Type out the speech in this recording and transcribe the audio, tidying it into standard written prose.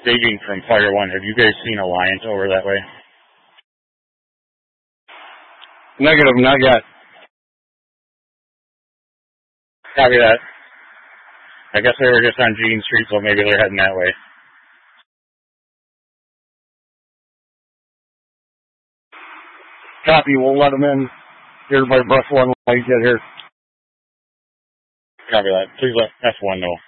staging from Fire 1. Have you guys seen Alliance over that way? Negative, not yet. Copy that. I guess they were just on Jean Street, so maybe they're heading that way. Copy, we'll let them in here by Brush 1 when I get here. Copy that. Please let F1 know.